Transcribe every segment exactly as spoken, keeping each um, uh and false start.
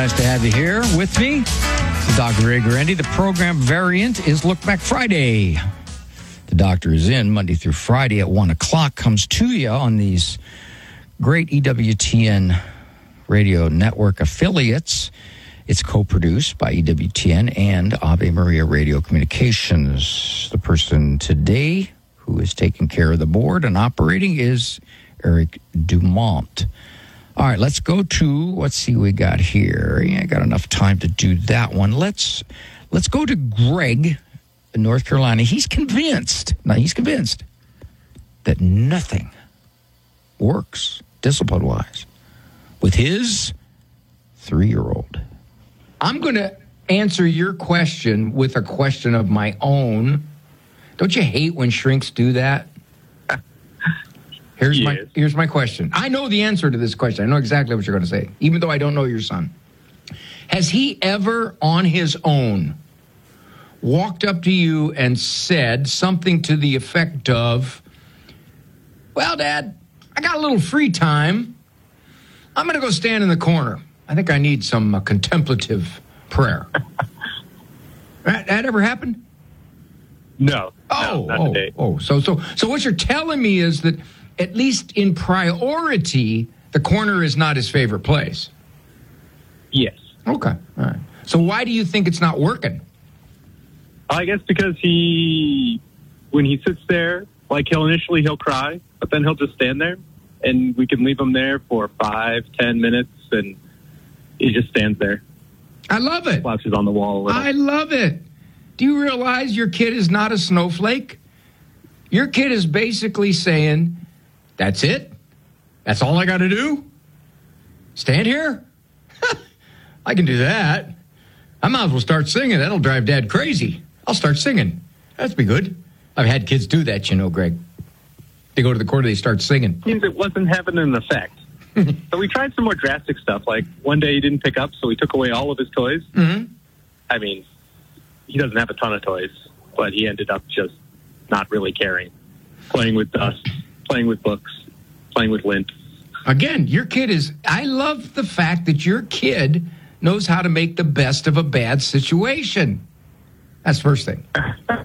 nice to have you here with me. Doctor Ray Guarendi. The program variant is Look Back Friday. The doctor is in Monday through Friday at one o'clock. Comes to you on these great E W T N radio network affiliates. It's co-produced by E W T N and Ave Maria Radio Communications. The person today who is taking care of the board and operating is Eric Dumont. All right, let's go to, let's see what we got here. Yeah, I got enough time to do that one. Let's let's go to Greg in North Carolina. He's convinced, now he's convinced that nothing works discipline-wise with his three-year-old. I'm going to answer your question with a question of my own. Don't you hate when shrinks do that? Here's yes. my here's my question. I know the answer to this question. I know exactly what you're going to say, even though I don't know your son. Has he ever, on his own, walked up to you and said something to the effect of, well, Dad, I got a little free time. I'm going to go stand in the corner. I think I need some uh, contemplative prayer. that, that ever happened? No. Oh, no, not oh, today. oh. So, so, so what you're telling me is that, at least in priority, the corner is not his favorite place. Yes. Okay. All right. So why do you think it's not working? I guess because he, when he sits there, like he'll initially he'll cry, but then he'll just stand there, and we can leave him there for five, ten minutes, and he just stands there. I love it. Slouches on the wall a little. I love it. Do you realize your kid is not a snowflake? Your kid is basically saying, that's it? That's all I got to do? Stand here? I can do that. I might as well start singing. That'll drive Dad crazy. I'll start singing. That'd be good. I've had kids do that, you know, Greg. They go to the corner, they start singing. Means it wasn't having an effect. So we tried some more drastic stuff. Like one day he didn't pick up, so we took away all of his toys. Mm-hmm. I mean, he doesn't have a ton of toys, but he ended up just not really caring. Playing with dust, playing with books, playing with lint. Again, your kid is, I love the fact that your kid knows how to make the best of a bad situation. That's the first thing.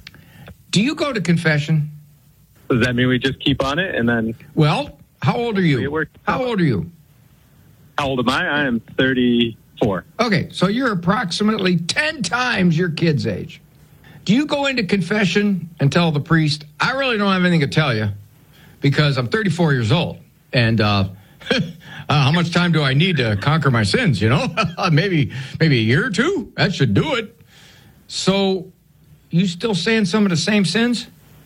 Do you go to confession? Does that mean we just keep on it and then... Well, how old are you? How old are you? How old am I? I am thirty-four. Okay, so you're approximately ten times your kid's age. Do you go into confession and tell the priest, I really don't have anything to tell you because I'm thirty-four years old, and uh, uh, how much time do I need to conquer my sins, you know? maybe maybe a year or two? That should do it. So you still saying some of the same sins?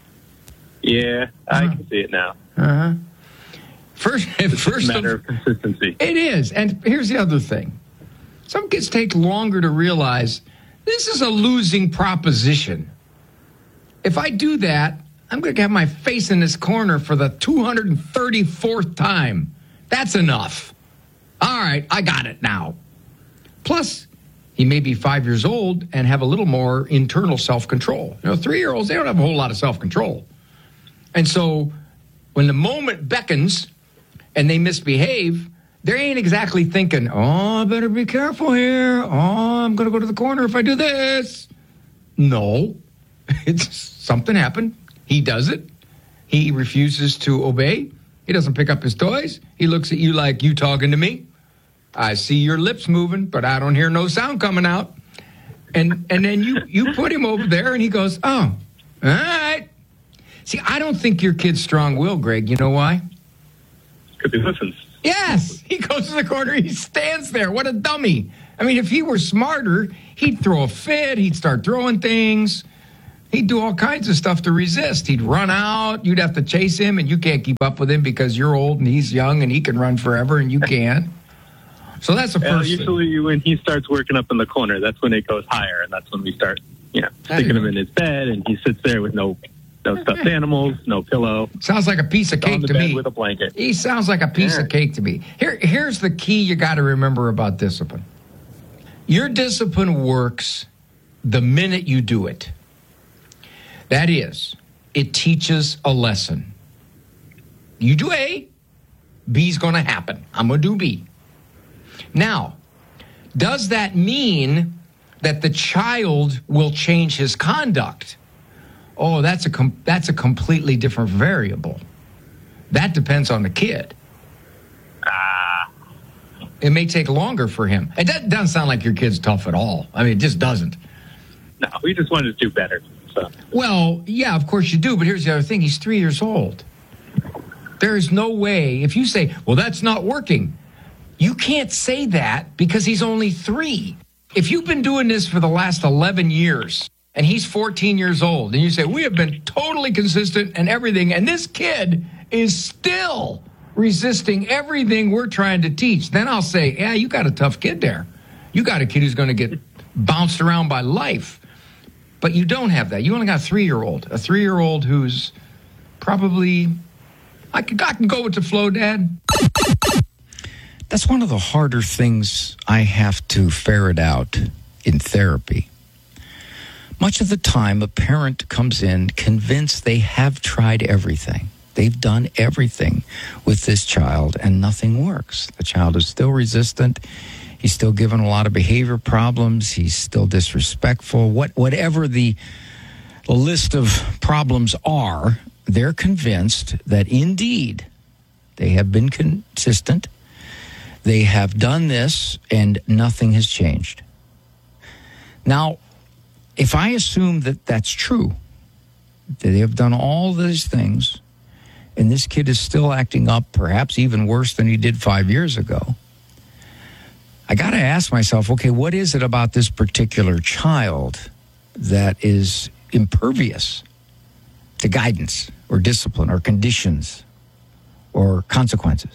Yeah, I uh-huh. can see it now. Uh-huh. First, it's first a matter of, of consistency. It is, and here's the other thing. Some kids take longer to realize this is a losing proposition. If I do that, I'm going to have my face in this corner for the two hundred thirty-fourth time. That's enough. All right, I got it now. Plus, he may be five years old and have a little more internal self-control. You know, three-year-olds, they don't have a whole lot of self-control. And so when the moment beckons and they misbehave, they ain't exactly thinking, oh, I better be careful here. Oh, I'm going to go to the corner if I do this. No. It's something happened. He does it. He refuses to obey. He doesn't pick up his toys. He looks at you like, you talking to me? I see your lips moving, but I don't hear no sound coming out. And and then you, you put him over there, and he goes, oh, all right. See, I don't think your kid's strong-willed, Greg. You know why? Because he listens. Yes. He goes to the corner. He stands there. What a dummy. I mean, if he were smarter, he'd throw a fit. He'd start throwing things. He'd do all kinds of stuff to resist. He'd run out. You'd have to chase him, and you can't keep up with him because you're old and he's young, and he can run forever, and you can't. So that's the first well, usually thing. When he starts working up in the corner, that's when it goes higher, and that's when we start, you know, sticking him in his bed, and he sits there with no no stuffed animals, no pillow. Sounds like a piece of cake on the to bed me. With a blanket. He sounds like a piece yeah. of cake to me. Here, here's the key you got to remember about discipline. Your discipline works the minute you do it. That is, it teaches a lesson. You do A, B's going to happen. I'm going to do B. Now, Does that mean that the child will change his conduct? Oh, that's a com- that's a completely different variable. That depends on the kid. Ah. It may take longer for him. It doesn't, doesn't sound like your kid's tough at all. I mean, it just doesn't. No, we just wanted to do better. So. Well, yeah, of course you do. But here's the other thing. He's three years old. There is no way. If you say, well, that's not working, you can't say that because he's only three. If you've been doing this for the last eleven years and he's fourteen years old and you say, we have been totally consistent and everything, and this kid is still resisting everything we're trying to teach, then I'll say, yeah, you got a tough kid there. You got a kid who's going to get bounced around by life. But you don't have that. You only got a three-year-old, a three-year-old who's probably, I can, I can go with the flow, Dad. That's one of the harder things I have to ferret out in therapy. Much of the time, a parent comes in convinced they have tried everything. They've done everything with this child, and nothing works. The child is still resistant. He's still given a lot of behavior problems. He's still disrespectful. What, whatever the, the list of problems are, they're convinced that indeed they have been consistent. They have done this, and nothing has changed. Now, if I assume that that's true, that they have done all these things, and this kid is still acting up, perhaps even worse than he did five years ago, I got to ask myself, okay, what is it about this particular child that is impervious to guidance or discipline or conditions or consequences?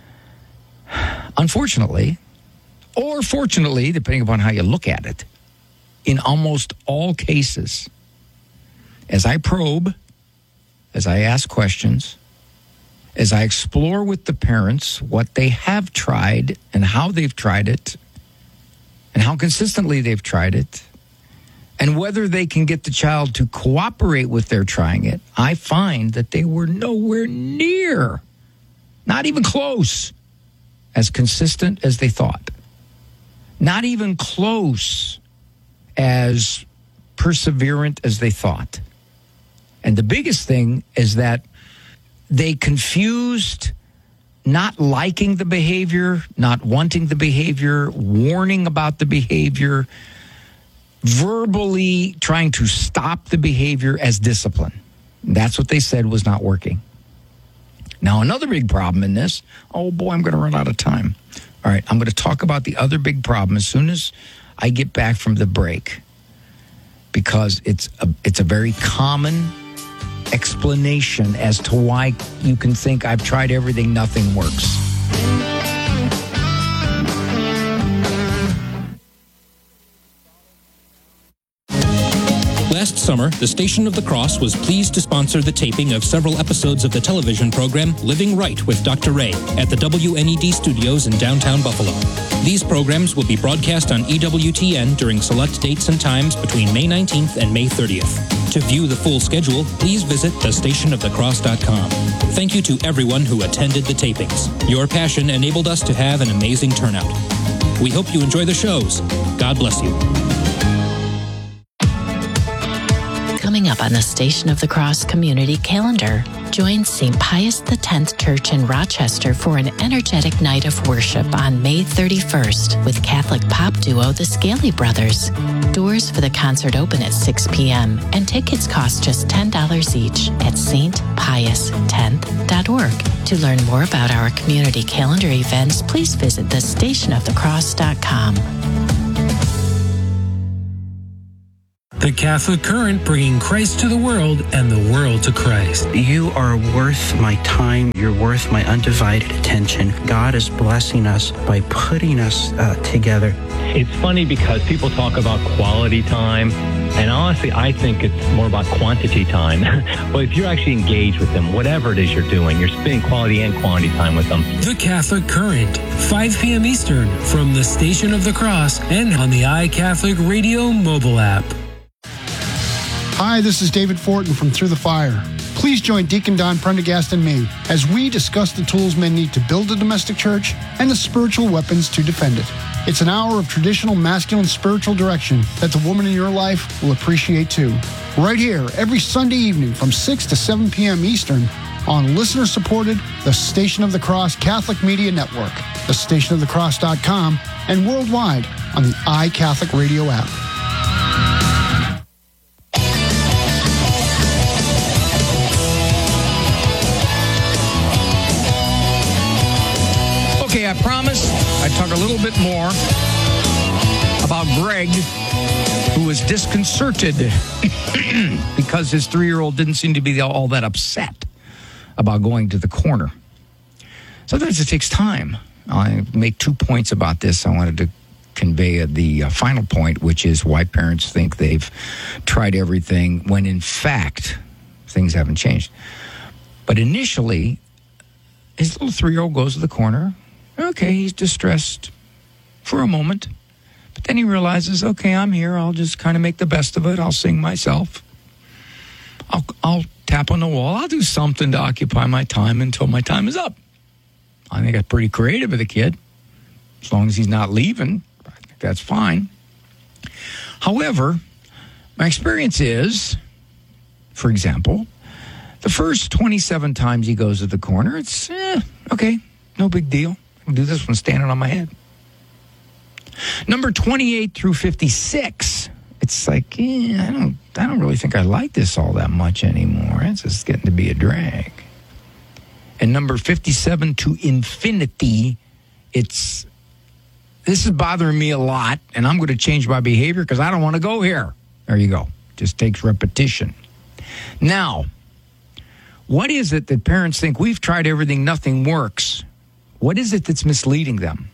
Unfortunately, or fortunately, depending upon how you look at it, in almost all cases, as I probe, as I ask questions, as I explore with the parents what they have tried and how they've tried it and how consistently they've tried it and whether they can get the child to cooperate with their trying it, I find that they were nowhere near, not even close, as consistent as they thought. Not even close as perseverant as they thought. And the biggest thing is that they confused not liking the behavior, not wanting the behavior, warning about the behavior, verbally trying to stop the behavior as discipline. That's what they said was not working. Now, another big problem in this, oh boy, I'm going to run out of time. All right, I'm going to talk about the other big problem as soon as I get back from the break, because it's a, it's a very common explanation as to why you can think I've tried everything, nothing works. Last summer, the Station of the Cross was pleased to sponsor the taping of several episodes of the television program Living Right with Doctor Ray at the W N E D studios in downtown Buffalo. These programs will be broadcast on E W T N during select dates and times between May nineteenth and May thirtieth. To view the full schedule, please visit the station of the cross dot com. Thank you to everyone who attended the tapings. Your passion enabled us to have an amazing turnout. We hope you enjoy the shows. God bless you. Coming up on the Station of the Cross community calendar, join Saint Pius X Church in Rochester for an energetic night of worship on May thirty-first with Catholic pop duo the Scaley Brothers. Doors for the concert open at six p.m. and tickets cost just ten dollars each at s t pius tenth dot org. To learn more about our community calendar events, please visit the station of the cross dot com. The Catholic Current, bringing Christ to the world and the world to Christ. You are worth my time. You're worth my undivided attention. God is blessing us by putting us uh, together. It's funny because people talk about quality time, and honestly, I think it's more about quantity time. But if you're actually engaged with them, whatever it is you're doing, you're spending quality and quantity time with them. The Catholic Current, five p.m. Eastern, from the Station of the Cross and on the iCatholic Radio mobile app. Hi, this is David Fortin from Through the Fire. Please join Deacon Don Prendergast and me as we discuss the tools men need to build a domestic church and the spiritual weapons to defend it. It's an hour of traditional masculine spiritual direction that the woman in your life will appreciate too. Right here, every Sunday evening from six to seven p.m. Eastern on listener-supported The Station of the Cross Catholic Media Network, the station of the cross dot com, and worldwide on the iCatholic Radio app. Okay, I promised I'd talk a little bit more about Greg, who was disconcerted because his three-year-old didn't seem to be all that upset about going to the corner. Sometimes it takes time. I make two points about this. I wanted to convey the uh, final point, which is why parents think they've tried everything when, in fact, things haven't changed. But initially, his little three-year-old goes to the corner. Okay, he's distressed for a moment. But then he realizes, okay, I'm here. I'll just kind of make the best of it. I'll sing myself. I'll, I'll tap on the wall. I'll do something to occupy my time until my time is up. I think that's pretty creative of the kid. As long as he's not leaving, I think that's fine. However, my experience is, for example, the first twenty-seven times he goes to the corner, it's, eh, okay, no big deal. I'll do this one standing on my head. Number twenty-eight through fifty-six, it's like, eh, I don't I don't really think I like this all that much anymore. It's just getting to be a drag. And number fifty-seven to infinity, it's, this is bothering me a lot, and I'm going to change my behavior because I don't want to go here. There you go. Just takes repetition. Now, what is it that parents think we've tried everything, nothing works? What is it that's misleading them?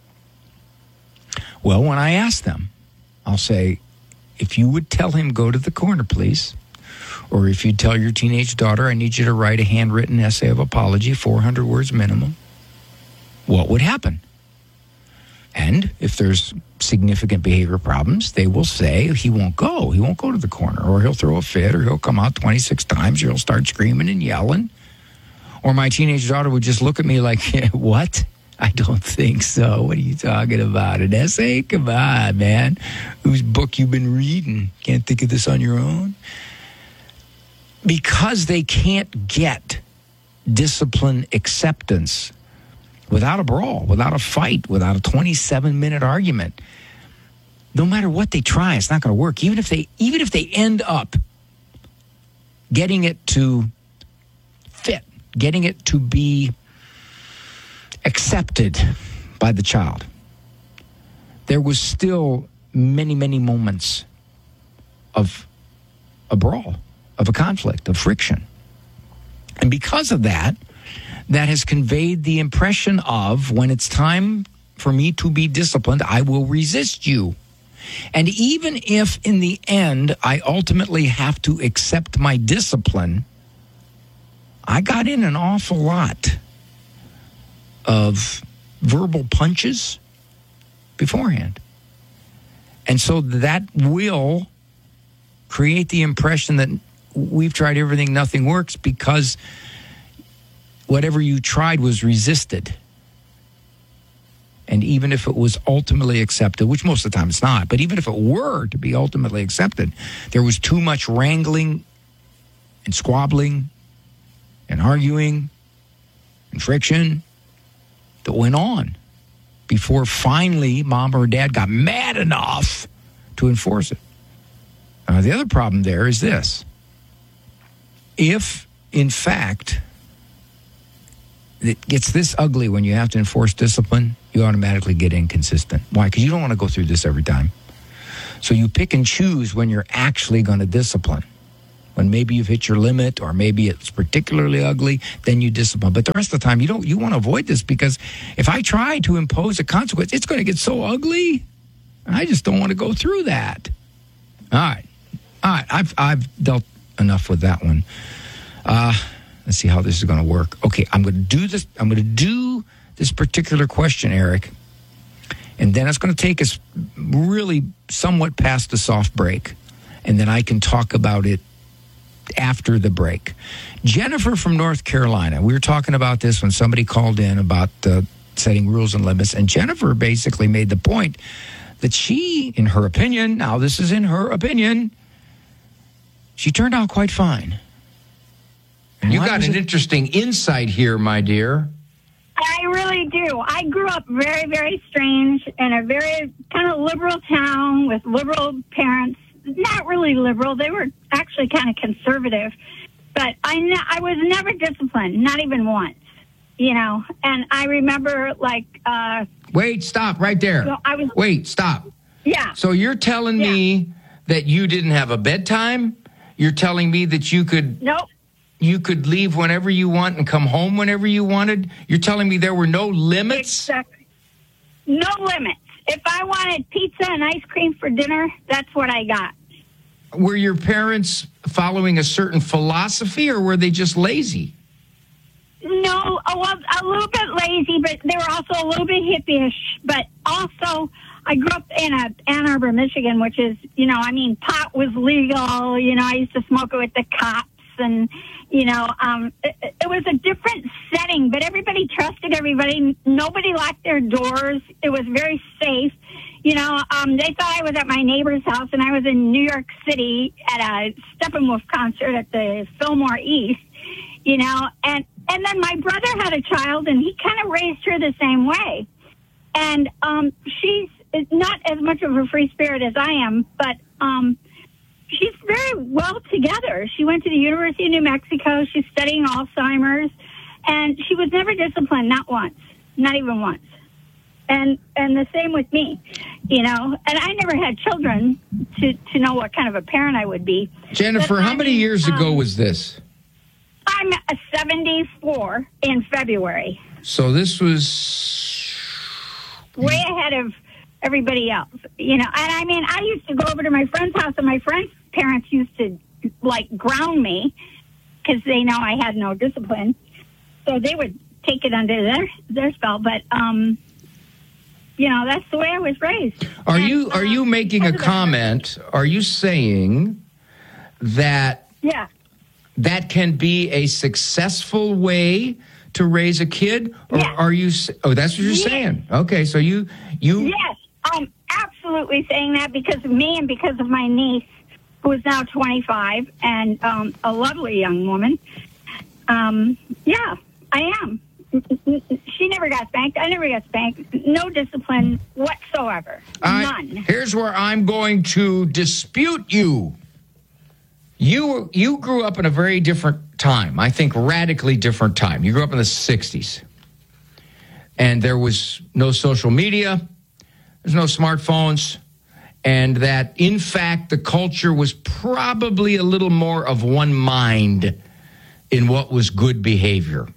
Well, when I ask them, I'll say, if you would tell him, go to the corner, please. Or if you tell your teenage daughter, I need you to write a handwritten essay of apology, four hundred words minimum, what would happen? And if there's significant behavior problems, they will say he won't go. He won't go to the corner. Or he'll throw a fit, or he'll come out twenty-six times, or he'll start screaming and yelling. Or my teenage daughter would just look at me like, what? I don't think so. What are you talking about? An essay? Come on, man. Whose book you been reading? Can't think of this on your own? Because they can't get discipline acceptance without a brawl, without a fight, without a twenty-seven minute argument. No matter what they try, it's not going to work. Even if they, even if they end up getting it to fit, getting it to be accepted by the child, there was still many, many moments of a brawl, of a conflict, of friction. And because of that, that has conveyed the impression of, when it's time for me to be disciplined, I will resist you. And even if in the end I ultimately have to accept my discipline, I got in an awful lot of verbal punches beforehand. And so that will create the impression that we've tried everything, nothing works, because whatever you tried was resisted. And even if it was ultimately accepted, which most of the time it's not, but even if it were to be ultimately accepted, there was too much wrangling and squabbling and arguing and friction that went on before finally mom or dad got mad enough to enforce it. Uh, the other problem there is this. If, in fact, it gets this ugly when you have to enforce discipline, you automatically get inconsistent. Why? Because you don't want to go through this every time. So you pick and choose when you're actually going to discipline. When maybe you've hit your limit, or maybe it's particularly ugly, then you discipline. But the rest of the time, you don't. You want to avoid this, because if I try to impose a consequence, it's going to get so ugly. I just don't want to go through that. All right. All right. I've, I've dealt enough with that one. Uh, let's see how this is going to work. Okay, I'm going to do this. I'm going to do this particular question, Eric. And then it's going to take us really somewhat past the soft break. and then I can talk about it after the break. Jennifer from North Carolina, we were talking about this when somebody called in about uh, setting rules and limits, and Jennifer basically made the point that she, in her opinion, now this is in her opinion, she turned out quite fine. And you got an it? interesting insight here, my dear. I really do. I grew up very, very strange in a very kind of liberal town with liberal parents. Not really liberal. They were actually kind of conservative. But I, ne- I was never disciplined, not even once, you know. And I remember, like... Uh, Wait, stop right there. So I was, Wait, stop. Yeah. So you're telling yeah. me that you didn't have a bedtime? You're telling me that you could... Nope. You could leave whenever you want and come home whenever you wanted? You're telling me there were no limits? Exactly. No limits. If I wanted pizza and ice cream for dinner, that's what I got. Were your parents following a certain philosophy, or were they just lazy? No, a, a little bit lazy, but they were also a little bit hippie-ish. But also, I grew up in a, Ann Arbor, Michigan, which is, you know, I mean, pot was legal. You know, I used to smoke it with the cops. And, you know, um, it, it was a different setting, but everybody trusted everybody. Nobody locked their doors. It was very safe. You know, um, they thought I was at my neighbor's house, and I was in New York City at a Steppenwolf concert at the Fillmore East, you know. And, and then my brother had a child, and he kind of raised her the same way. And um, she's not as much of a free spirit as I am, but... Um, She's very well together. She went to the University of New Mexico. She's studying Alzheimer's, and she was never disciplined, not once, not even once. And and the same with me, you know. And I never had children to, to know what kind of a parent I would be. Jennifer, but how I many mean, years um, ago was this? I'm a seventy-four in February. So this was... way ahead of everybody else, you know. And I mean, I used to go over to my friend's house, and my friend's parents used to, like, ground me because they know I had no discipline. So they would take it under their, their spell. But, um, you know, that's the way I was raised. Are and, you are um, you making a comment? Are you saying that yeah. that can be a successful way to raise a kid? Or yes. are you... Oh, that's what you're yes. saying. Okay, so you... you Yes, I'm absolutely saying that because of me and because of my niece, who is now twenty-five and um, a lovely young woman. Um, yeah, I am. She never got spanked. I never got spanked. No discipline whatsoever. I, None. Here's where I'm going to dispute you. You you grew up in a very different time. I think radically different time. You grew up in the sixties. And there was no social media. There's no smartphones. And that, in fact, the culture was probably a little more of one mind in what was good behavior.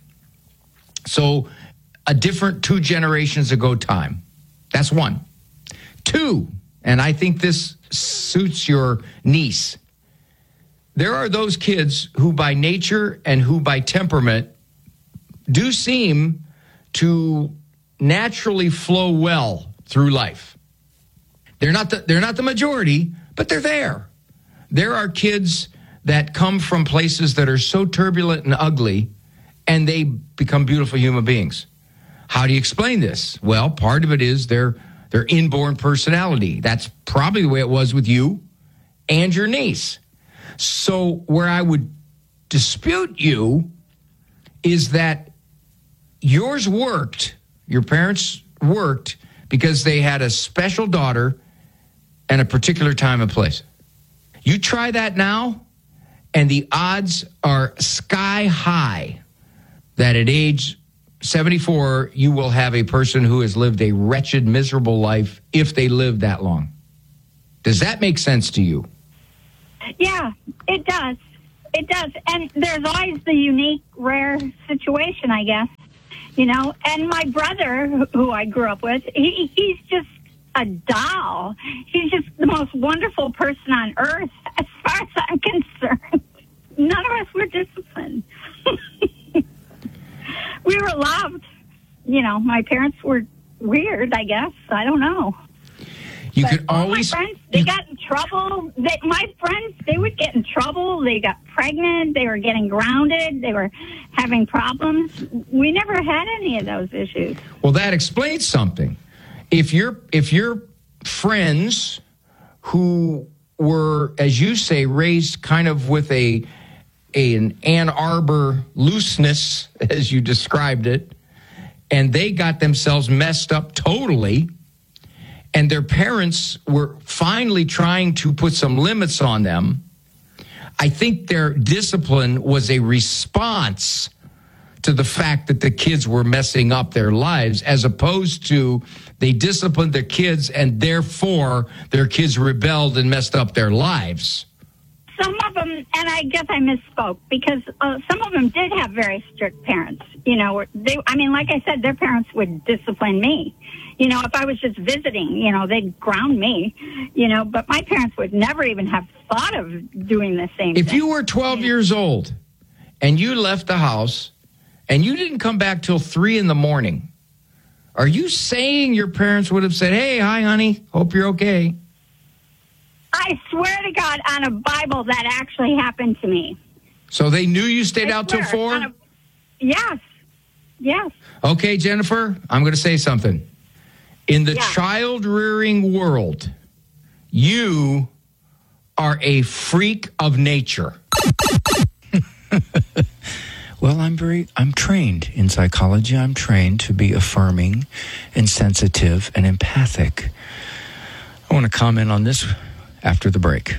So a different two generations ago time. That's one. Two, and I think this suits your niece. There are those kids who by nature and who by temperament do seem to naturally flow well through life. They're not the, they're not the majority, but they're there. There are kids that come from places that are so turbulent and ugly, and they become beautiful human beings. How do you explain this? Well, part of it is their their inborn personality. That's probably the way it was with you and your niece. So where I would dispute you is that yours worked, your parents worked, because they had a special daughter and a particular time and place. You try that now, and the odds are sky high that at age seventy-four, you will have a person who has lived a wretched, miserable life if they live that long. Does that make sense to you? Yeah, it does. It does. And there's always the unique, rare situation, I guess. You know, and my brother, who I grew up with, he, he's just a doll. He's just the most wonderful person on earth, as far as I'm concerned. None of us were disciplined. We were loved. You know, my parents were weird, I guess. I don't know. You but could all always. My friends, they you, got in trouble. They, my friends, they would get in trouble. They got pregnant. They were getting grounded. They were having problems. We never had any of those issues. Well, that explains something. If you're if your friends who were, as you say, raised kind of with a, a an Ann Arbor looseness, as you described it, and they got themselves messed up totally, and their parents were finally trying to put some limits on them, I think their discipline was a response to the fact that the kids were messing up their lives, as opposed to they disciplined their kids and therefore their kids rebelled and messed up their lives. Some of them, and I guess I misspoke, because uh, some of them did have very strict parents. You know, they, I mean, like I said, their parents would discipline me. You know, if I was just visiting, you know, they'd ground me, you know, but my parents would never even have thought of doing the same if thing. If you were twelve years old and you left the house and you didn't come back till three in the morning, are you saying your parents would have said, "Hey, hi, honey, hope you're okay"? I swear to God, on a Bible, that actually happened to me. So they knew you stayed I out swear, till four? on a, yes. Yes. Okay, Jennifer, I'm going to say something. In the Yeah. child-rearing world, you are a freak of nature. Well, I'm very, I'm trained in psychology. I'm trained to be affirming and sensitive and empathic. I want to comment on this after the break.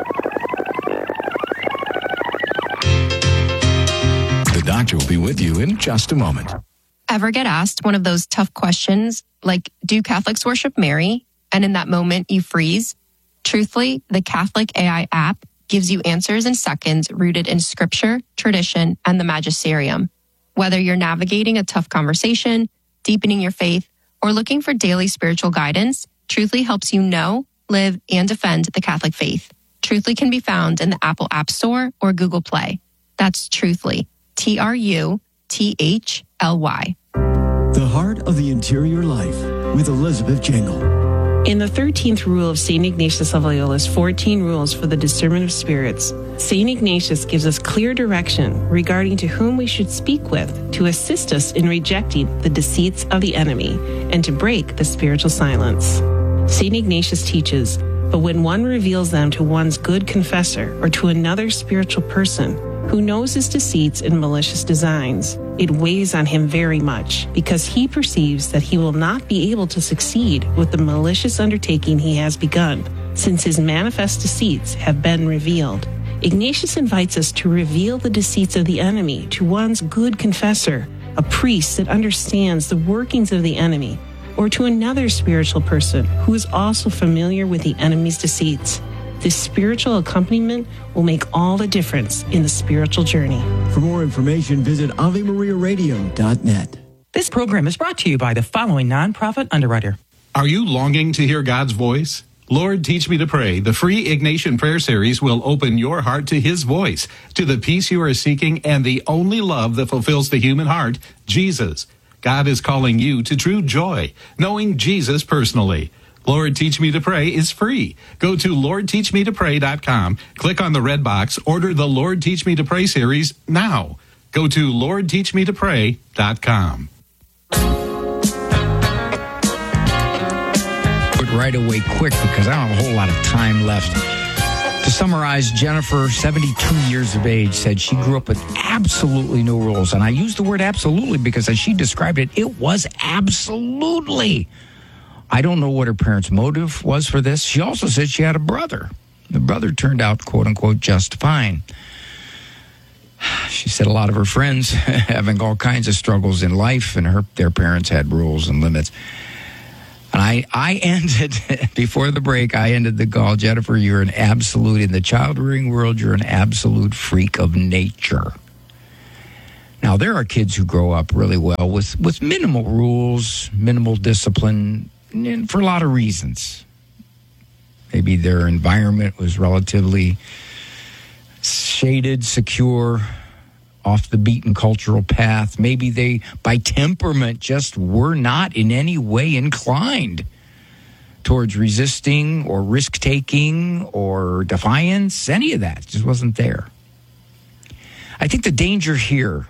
The doctor will be with you in just a moment. Ever get asked one of those tough questions like, do Catholics worship Mary? And in that moment, you freeze? Truthfully, the Catholic A I app gives you answers in seconds rooted in scripture, tradition, and the magisterium. Whether you're navigating a tough conversation, deepening your faith, or looking for daily spiritual guidance, Truthfully helps you know, live, and defend the Catholic faith. Truthfully can be found in the Apple App Store or Google Play. That's Truthfully, T R U T H L Y. The Heart of the Interior Life with Elizabeth Jangle. In the thirteenth rule of Saint Ignatius of Loyola's fourteen Rules for the Discernment of Spirits, Saint Ignatius gives us clear direction regarding to whom we should speak with to assist us in rejecting the deceits of the enemy and to break the spiritual silence. Saint Ignatius teaches, but when one reveals them to one's good confessor or to another spiritual person who knows his deceits and malicious designs, it weighs on him very much because he perceives that he will not be able to succeed with the malicious undertaking he has begun, since his manifest deceits have been revealed. Ignatius invites us to reveal the deceits of the enemy to one's good confessor, a priest that understands the workings of the enemy, or to another spiritual person who is also familiar with the enemy's deceits. This spiritual accompaniment will make all the difference in the spiritual journey. For more information, visit Ave Maria Radio dot net. This program is brought to you by the following nonprofit underwriter. Are you longing to hear God's voice? Lord, Teach Me to Pray, the free Ignatian prayer series will open your heart to His voice, to the peace you are seeking, and the only love that fulfills the human heart, Jesus. God is calling you to true joy, knowing Jesus personally. Lord, Teach Me to Pray is free. Go to Lord Teach Me to Pray dot com, click on the red box, order the Lord Teach Me to Pray series now. Go to Lord Teach Me to Pray dot com. Right away quick because I don't have a whole lot of time left. To summarize, Jennifer, seventy-two years of age, said she grew up with absolutely no rules. And I use the word absolutely because as she described it, it was absolutely. I don't know what her parents' motive was for this. She also said she had a brother. The brother turned out, quote unquote, just fine. She said a lot of her friends having all kinds of struggles in life, and her their parents had rules and limits. And I, I ended, before the break, I ended the call, Jennifer, you're an absolute, in the child-rearing world, you're an absolute freak of nature. Now, there are kids who grow up really well with, with minimal rules, minimal discipline, and for a lot of reasons. Maybe their environment was relatively shaded, secure, off the beaten cultural path. Maybe they, by temperament, just were not in any way inclined towards resisting or risk-taking or defiance, any of that. It just wasn't there. I think the danger here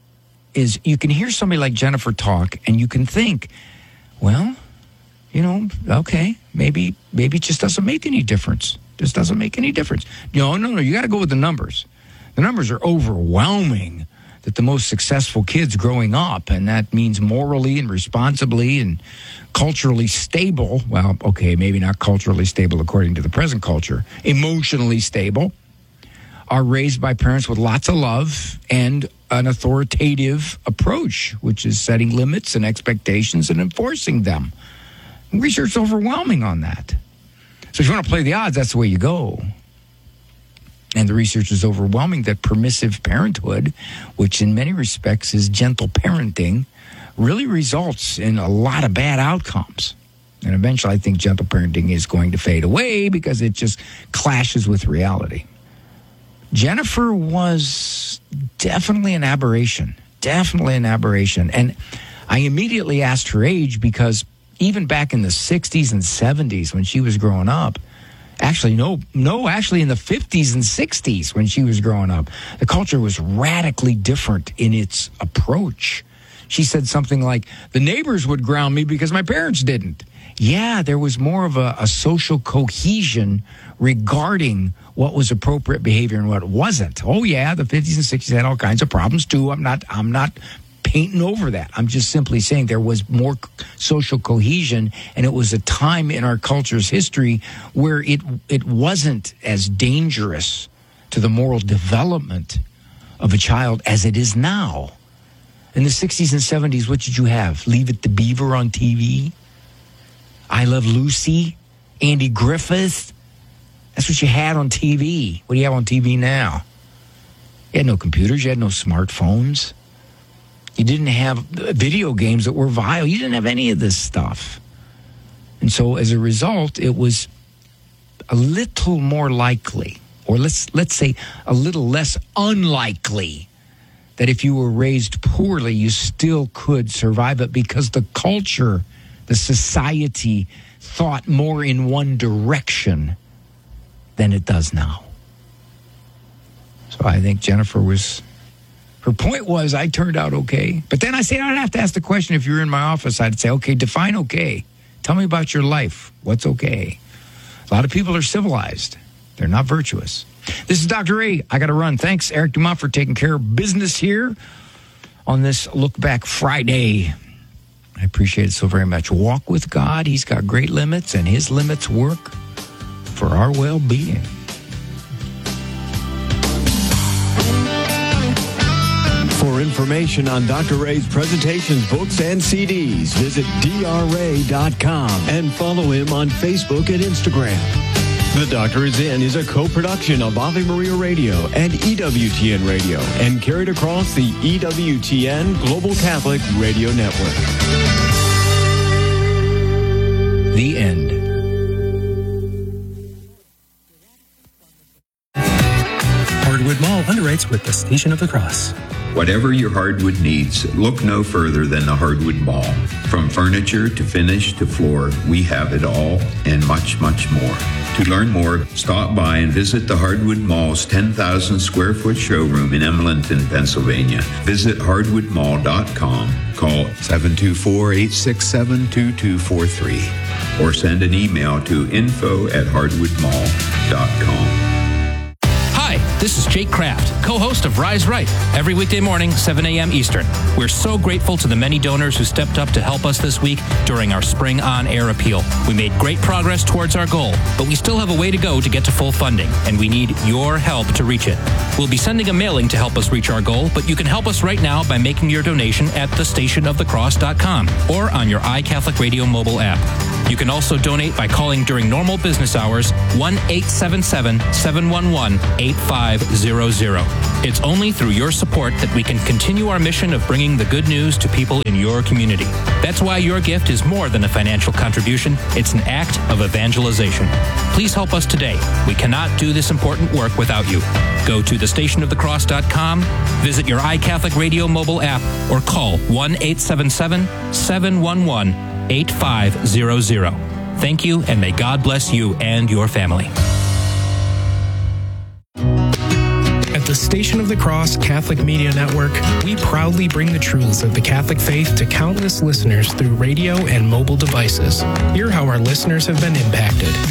is you can hear somebody like Jennifer talk and you can think, well, you know, okay, maybe maybe it just doesn't make any difference. Just doesn't make any difference. No, no, no, you got to go with the numbers. The numbers are overwhelming that the most successful kids growing up, and that means morally and responsibly and culturally stable, well, okay, maybe not culturally stable according to the present culture, emotionally stable, are raised by parents with lots of love and an authoritative approach, which is setting limits and expectations and enforcing them. Research is overwhelming on that. So if you want to play the odds, that's the way you go. And the research is overwhelming that permissive parenthood, which in many respects is gentle parenting, really results in a lot of bad outcomes. And eventually I think gentle parenting is going to fade away because it just clashes with reality. Jennifer was definitely an aberration, definitely an aberration. And I immediately asked her age because even back in the sixties and seventies when she was growing up, actually, no, no, actually in the fifties and sixties when she was growing up, the culture was radically different in its approach. She said something like, the neighbors would ground me because my parents didn't. Yeah, there was more of a, a social cohesion regarding what was appropriate behavior and what wasn't. Oh yeah, the fifties and sixties had all kinds of problems too. I'm not, I'm not painting over that. I'm just simply saying there was more social cohesion, and it was a time in our culture's history where it it wasn't as dangerous to the moral development of a child as it is now. In the sixties and seventies, what did you have? Leave It to Beaver on T V? I Love Lucy? Andy Griffith? That's what you had on T V. What do you have on T V now? You had no computers. You had no smartphones. You didn't have video games that were vile. You didn't have any of this stuff. And so as a result, it was a little more likely, or let's let's say a little less unlikely, that if you were raised poorly, you still could survive it because the culture, the society, thought more in one direction than it does now. So I think Jennifer was... Her point was, I turned out okay. But then I said, I'd have to ask the question, if you're in my office, I'd say, okay, define okay. Tell me about your life. What's okay? A lot of people are civilized. They're not virtuous. This is Doctor Ray. I got to run. Thanks, Eric Dumont, for taking care of business here on this Look Back Friday. I appreciate it so very much. Walk with God. He's got great limits, and his limits work for our well-being. For information on Doctor Ray's presentations, books, and C Ds, visit D R ray dot com and follow him on Facebook and Instagram. The Doctor Is In is a co-production of Ave Maria Radio and E W T N Radio and carried across the E W T N Global Catholic Radio Network. The end. Hardwood Mall underwrites with the Station of the Cross. Whatever your hardwood needs, look no further than the Hardwood Mall. From furniture to finish to floor, we have it all and much, much more. To learn more, stop by and visit the Hardwood Mall's ten thousand square foot showroom in Emlenton, Pennsylvania. Visit hardwood mall dot com. Call seven two four, eight six seven, two two four three or send an email to info at hardwood mall dot com. Hi, this is Jake Kraft, co-host of Rise Right, every weekday morning, seven a.m. Eastern. We're so grateful to the many donors who stepped up to help us this week during our spring on-air appeal. We made great progress towards our goal, but we still have a way to go to get to full funding, and we need your help to reach it. We'll be sending a mailing to help us reach our goal, but you can help us right now by making your donation at the station of the cross dot com or on your iCatholic Radio mobile app. You can also donate by calling during normal business hours, one eight seven seven, seven one one, eight five zero zero. It's only through your support that we can continue our mission of bringing the good news to people in your community. That's why your gift is more than a financial contribution. It's an act of evangelization. Please help us today. We cannot do this important work without you. Go to the station of the cross dot com, visit your iCatholic Radio mobile app, or call one eight seven seven, seven one one, eight five zero zero. Thank you, and may God bless you and your family. At the Station of the Cross Catholic Media Network, we proudly bring the truths of the Catholic faith to countless listeners through radio and mobile devices. Hear how our listeners have been impacted.